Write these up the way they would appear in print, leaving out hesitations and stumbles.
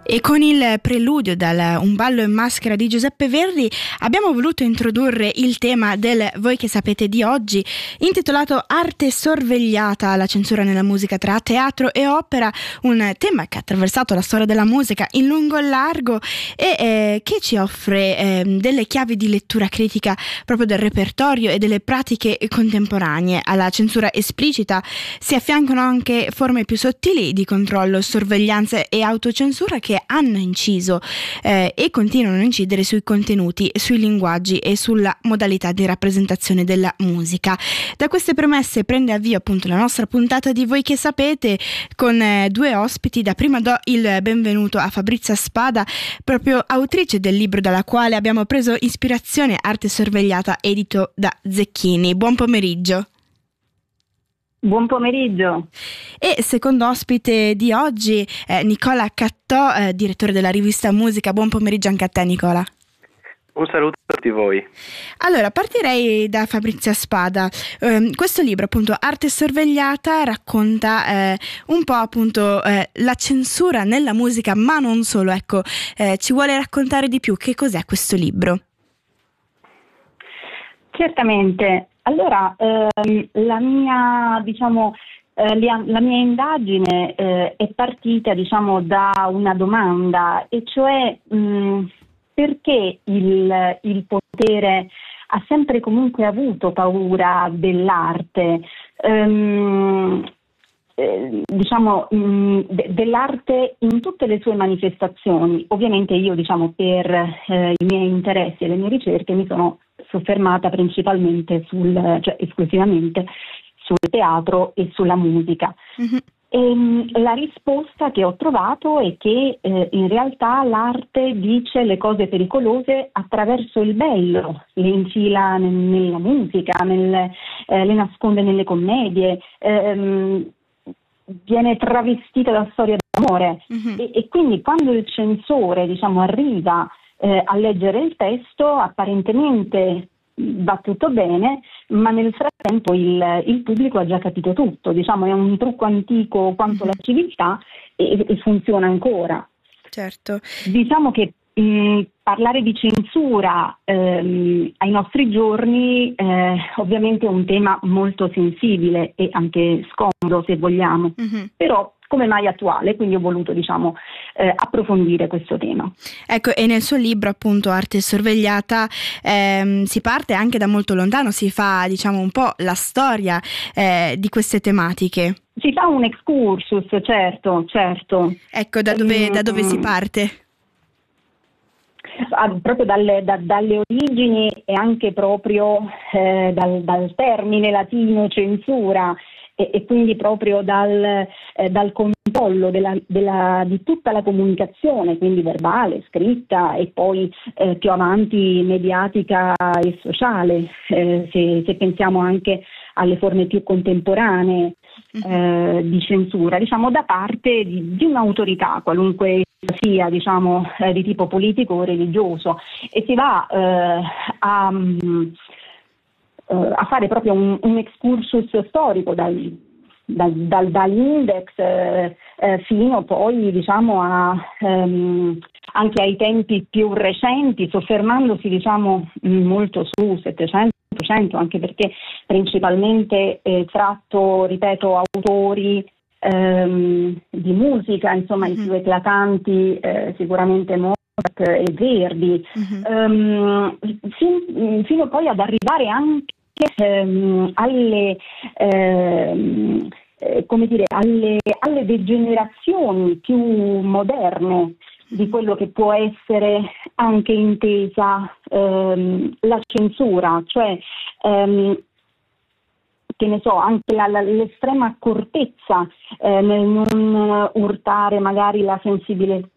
E con il preludio dal Un ballo in maschera di Giuseppe Verdi abbiamo voluto introdurre il tema del Voi che sapete di oggi, intitolato Arte sorvegliata, la censura nella musica tra teatro e opera, un tema che ha attraversato la storia della musica in lungo e largo e che ci offre delle chiavi di lettura critica proprio del repertorio e delle pratiche contemporanee. Alla censura esplicita si affiancano anche forme più sottili di controllo, sorveglianza e autocensura che hanno inciso e continuano a incidere sui contenuti, sui linguaggi e sulla modalità di rappresentazione della musica. Da queste premesse prende avvio appunto la nostra puntata di Voi che sapete con due ospiti. Da prima do il benvenuto a Fabrizia Spada, proprio autrice del libro dalla quale abbiamo preso ispirazione, Arte sorvegliata, edito da Zecchini. Buon pomeriggio. Buon pomeriggio. E secondo ospite di oggi Nicola Cattò, direttore della rivista Musica. Buon pomeriggio anche a te, Nicola. Un saluto a tutti voi. Allora, partirei da Fabrizia Spada. Questo libro, appunto, Arte sorvegliata, racconta un po' appunto la censura nella musica, ma non solo. Ecco, ci vuole raccontare di più? Che cos'è questo libro? Certamente. Allora, la mia indagine è partita, da una domanda, e cioè perché il potere ha sempre comunque avuto paura dell'arte, dell'arte in tutte le sue manifestazioni. Ovviamente io, per i miei interessi e le mie ricerche mi sono soffermata principalmente esclusivamente sul teatro e sulla musica. Mm-hmm. E la risposta che ho trovato è che in realtà l'arte dice le cose pericolose attraverso il bello, le infila nella musica, le nasconde nelle commedie, viene travestita da storie d'amore. Mm-hmm. E quindi quando il censore arriva a leggere il testo, apparentemente va tutto bene, ma nel frattempo il pubblico ha già capito tutto. È un trucco antico quanto la civiltà e funziona ancora. Certo. Che parlare di censura ai nostri giorni ovviamente è un tema molto sensibile e anche scomodo, se vogliamo. Mm-hmm. Però come mai attuale, quindi ho voluto approfondire questo tema. Ecco, e nel suo libro appunto Arte sorvegliata si parte anche da molto lontano, si fa un po' la storia di queste tematiche. Si fa un excursus, certo. Ecco, da dove si parte? Proprio dalle origini e anche proprio dal termine latino censura, e quindi proprio dal controllo di tutta la comunicazione, quindi verbale, scritta e poi più avanti mediatica e sociale, se pensiamo anche alle forme più contemporanee di censura, da parte di un'autorità, qualunque sia, di tipo politico o religioso, e si va a fare proprio un excursus storico dall'index fino poi anche ai tempi più recenti, soffermandosi molto su 700, 800, anche perché principalmente tratto, ripeto, autori di musica, i più eclatanti, sicuramente Mozart e Verdi, fino poi ad arrivare anche alle degenerazioni più moderne di quello che può essere anche intesa la censura, cioè anche l'estrema accortezza nel non urtare magari la sensibilità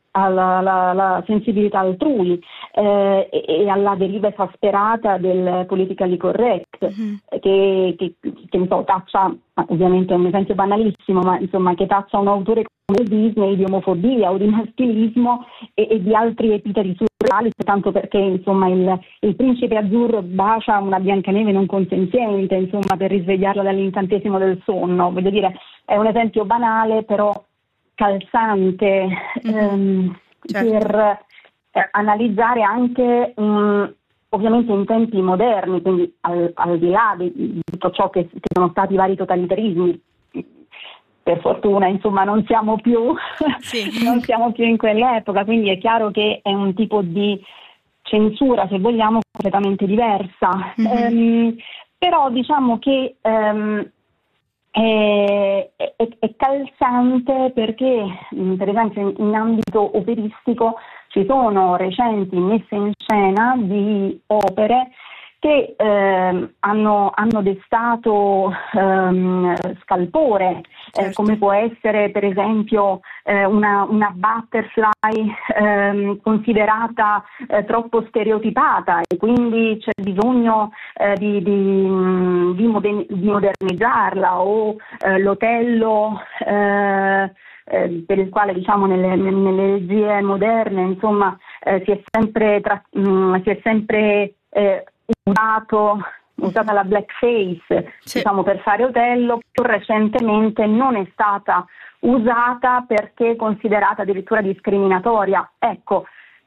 altrui e alla deriva esasperata del politically correct, che taccia, ovviamente è un esempio banalissimo, ma che taccia un autore come Disney di omofobia o di maschilismo e di altri epiteti surreali, soltanto perché il principe azzurro bacia una Biancaneve non consenziente, per risvegliarla dall'incantesimo del sonno. Voglio dire, è un esempio banale però calzante, Certo. per analizzare anche ovviamente in tempi moderni, quindi al di là di tutto ciò che sono stati i vari totalitarismi. Per fortuna, insomma, non siamo più Sì. non siamo più in quell'epoca, quindi è chiaro che è un tipo di censura, se vogliamo, completamente diversa. Però diciamo che è calzante perché, per esempio, in ambito operistico ci sono recenti messe in scena di opere che hanno destato scalpore, Certo. come può essere per esempio una butterfly considerata troppo stereotipata, e quindi c'è bisogno di modernizzarla, o l'Otello per il quale, diciamo, nelle regie moderne, insomma, si è sempre usata la blackface, Sì. diciamo, per fare Otello. Più recentemente non è stata usata perché considerata addirittura discriminatoria. Ecco,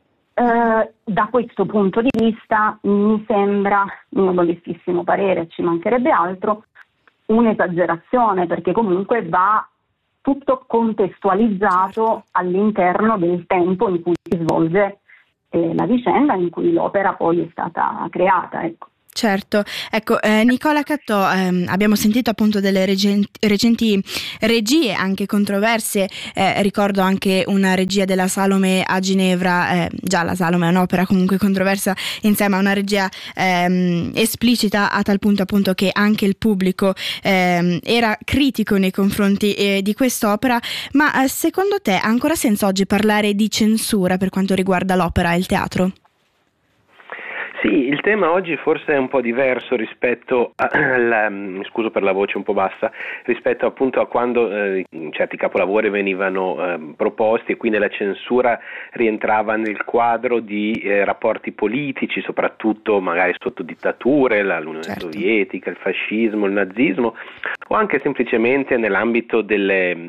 da questo punto di vista mi sembra, mio modestissimo parere, ci mancherebbe altro, un'esagerazione, perché comunque va tutto contestualizzato all'interno del tempo in cui si svolge la vicenda, in cui l'opera poi è stata creata, ecco. Certo, ecco, Nicola Cattò, abbiamo sentito appunto delle recenti regie anche controverse, ricordo anche una regia della Salome a Ginevra, già la Salome è un'opera comunque controversa insieme a una regia esplicita, a tal punto appunto che anche il pubblico era critico nei confronti di quest'opera, ma secondo te ha ancora senso oggi parlare di censura per quanto riguarda l'opera e il teatro? Sì, il tema oggi forse è un po' diverso rispetto mi scuso per la voce un po' bassa, rispetto appunto a quando certi capolavori venivano proposti, e quindi la censura rientrava nel quadro di rapporti politici, soprattutto magari sotto dittature, l'Unione Certo. Sovietica, il fascismo, il nazismo, o anche semplicemente nell'ambito delle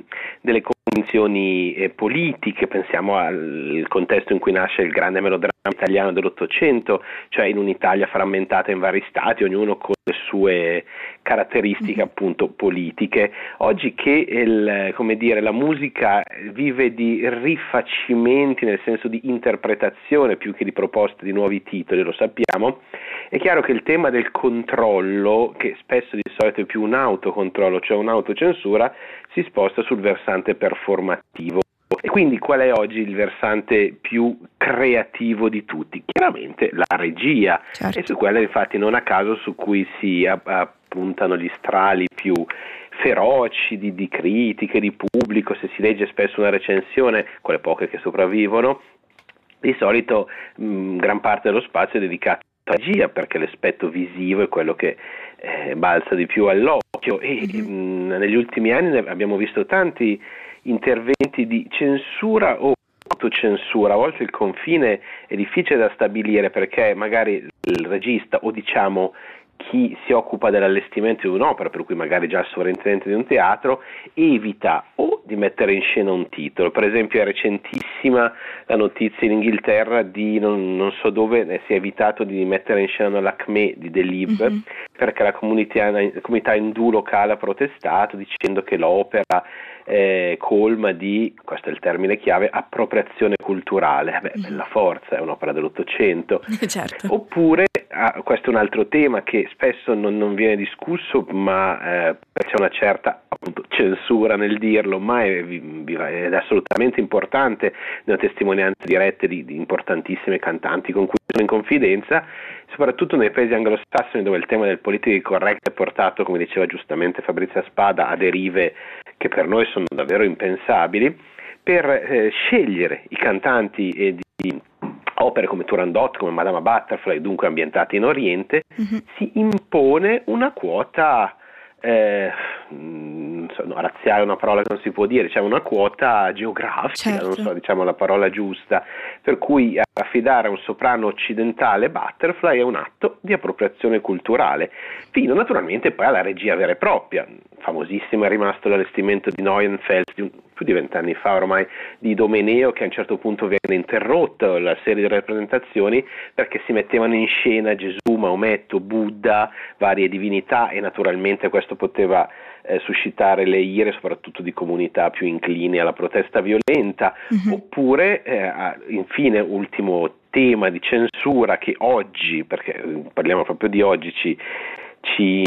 convenzioni politiche. Pensiamo al contesto in cui nasce il grande melodramma italiano dell'Ottocento, cioè in un'Italia frammentata in vari stati, ognuno con le sue caratteristiche appunto politiche. Oggi che la musica vive di rifacimenti, nel senso di interpretazione più che di proposte di nuovi titoli, lo sappiamo, è chiaro che il tema del controllo, che spesso di solito è più un autocontrollo, cioè un'autocensura, si sposta sul versante performativo. E quindi qual è oggi il versante più creativo di tutti? Chiaramente la regia, Certo. e su quella infatti non a caso su cui si appuntano gli strali più feroci di critiche, di pubblico. Se si legge spesso una recensione, quelle poche che sopravvivono, di solito gran parte dello spazio è dedicato alla regia, perché l'aspetto visivo è quello che balza di più all'occhio, e negli ultimi anni abbiamo visto tanti interventi di censura o autocensura. A volte il confine è difficile da stabilire, perché magari il regista, o diciamo chi si occupa dell'allestimento di un'opera, per cui magari già il sovrintendente di un teatro, evita o di mettere in scena un titolo. Per esempio è recentissima la notizia in Inghilterra di non so dove si è evitato di mettere in scena l'Acme di Delibes, perché la comunità indù locale ha protestato dicendo che l'opera colma di, questo è il termine chiave, appropriazione culturale. Bella forza, è un'opera dell'Ottocento. Certo. Oppure, questo è un altro tema che spesso non viene discusso, ma c'è una certa appunto censura nel dirlo, ma è assolutamente importante nelle testimonianze dirette di importantissime cantanti con cui sono in confidenza, soprattutto nei paesi anglosassoni, dove il tema del politically correct è portato, come diceva giustamente Fabrizia Spada, a derive che per noi sono davvero impensabili. Per scegliere i cantanti di opere come Turandot, come Madama Butterfly, dunque ambientate in Oriente, si impone una quota razziale è una parola che non si può dire, c'è una quota geografica, certo. non so, diciamo la parola giusta, per cui affidare a un soprano occidentale Butterfly è un atto di appropriazione culturale, fino naturalmente poi alla regia vera e propria. Famosissimo è rimasto l'allestimento di Neuenfels più di 20 anni fa ormai, di Idomeneo, che a un certo punto viene interrotto la serie di rappresentazioni perché si mettevano in scena Gesù, Maometto, Buddha, varie divinità, e naturalmente questo poteva suscitare le ire soprattutto di comunità più inclini alla protesta violenta. Oppure infine, ultimo tema di censura che oggi, perché parliamo proprio di oggi, ci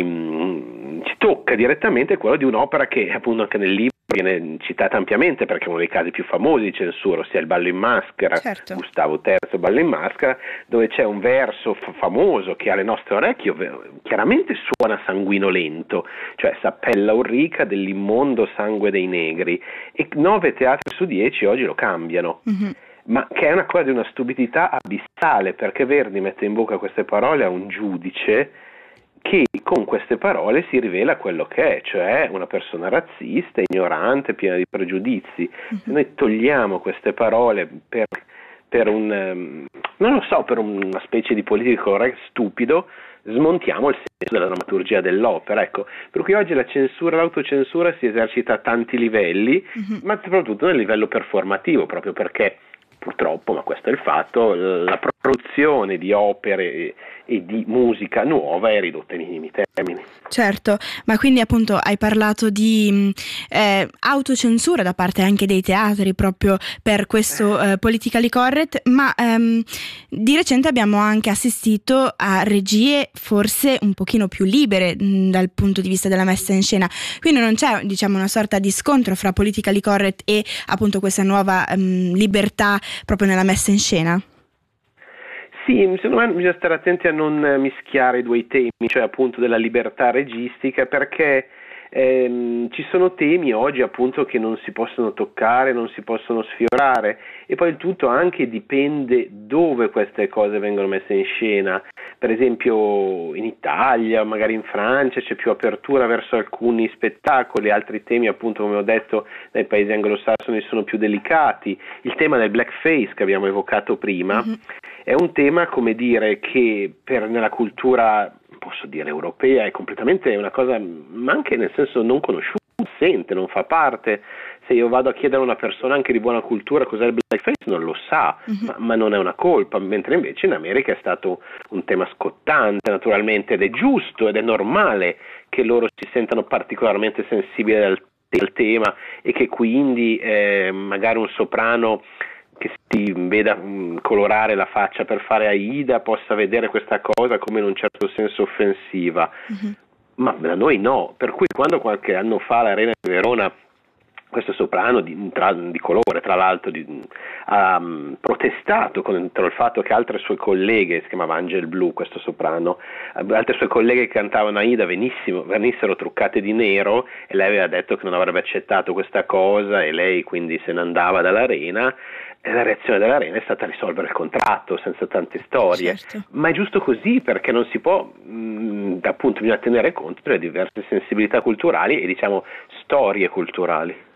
tocca direttamente, quello di un'opera che appunto anche nel libro viene citata ampiamente perché è uno dei casi più famosi di censura, ossia il Ballo in Maschera, certo. Gustavo III, Ballo in Maschera, dove c'è un verso famoso che alle nostre orecchie chiaramente suona sanguinolento, cioè s'appella Ulrica dell'immondo sangue dei negri, e 9 teatri su 10 oggi lo cambiano. Ma che è una cosa di una stupidità abissale, perché Verdi mette in bocca queste parole a un giudice che con queste parole si rivela quello che è, cioè una persona razzista, ignorante, piena di pregiudizi. Se noi togliamo queste parole per un non lo so, per una specie di politico stupido, smontiamo il senso della drammaturgia dell'opera, ecco. Per cui oggi la censura, l'autocensura si esercita a tanti livelli, ma soprattutto nel livello performativo, proprio perché purtroppo, ma questo è il fatto, la produzione di opere e di musica nuova è ridotta ai minimi termini. Certo, ma quindi appunto hai parlato di autocensura da parte anche dei teatri proprio per questo politically correct, ma di recente abbiamo anche assistito a regie forse un pochino più libere dal punto di vista della messa in scena, quindi non c'è, diciamo, una sorta di scontro fra politically correct e appunto questa nuova libertà proprio nella messa in scena? Sì, secondo me bisogna stare attenti a non mischiare i due temi, cioè appunto della libertà registica, perché ci sono temi oggi appunto che non si possono toccare, non si possono sfiorare, e poi il tutto anche dipende dove queste cose vengono messe in scena. Per esempio in Italia, magari in Francia c'è più apertura verso alcuni spettacoli, altri temi appunto, come ho detto, nei paesi anglosassoni sono più delicati. Il tema del blackface che abbiamo evocato prima è un tema, come dire, che nella cultura, posso dire, europea è completamente una cosa, ma anche nel senso non conosciuta, non fa parte. Se io vado a chiedere a una persona anche di buona cultura cos'è il blackface, non lo sa, ma non è una colpa, mentre invece in America è stato un tema scottante naturalmente, ed è giusto ed è normale che loro si sentano particolarmente sensibili al tema, e che quindi magari un soprano che si veda colorare la faccia per fare Aida possa vedere questa cosa come in un certo senso offensiva, ma da noi no. Per cui quando qualche anno fa all'Arena di Verona questo soprano di colore, tra l'altro, ha protestato contro il fatto che altre sue colleghe, si chiamava Angel Blue questo soprano, altre sue colleghe che cantavano Aida venissero truccate di nero, e lei aveva detto che non avrebbe accettato questa cosa, e lei quindi se ne andava dall'Arena, e la reazione dell'Arena è stata risolvere il contratto senza tante storie. Certo. Ma è giusto così, perché non si può, appunto bisogna tenere conto delle diverse sensibilità culturali e, diciamo, storie culturali.